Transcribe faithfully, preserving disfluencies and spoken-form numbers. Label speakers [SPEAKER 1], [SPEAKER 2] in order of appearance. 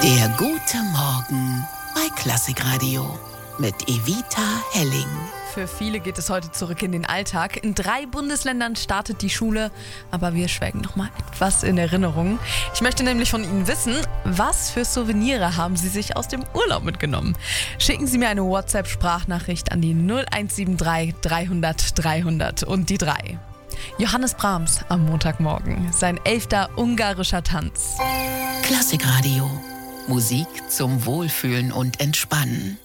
[SPEAKER 1] Der gute Morgen bei Klassikradio mit Evita Helling.
[SPEAKER 2] Für viele geht es heute zurück in den Alltag. In drei Bundesländern startet die Schule, aber wir schwelgen noch mal etwas in Erinnerung. Ich möchte nämlich von Ihnen wissen, was für Souvenirs haben Sie sich aus dem Urlaub mitgenommen? Schicken Sie mir eine WhatsApp-Sprachnachricht an die null eins sieben drei dreihundert dreihundert und die drei. Johannes Brahms am Montagmorgen, sein elfter ungarischer Tanz.
[SPEAKER 1] Klassikradio. Musik zum Wohlfühlen und Entspannen.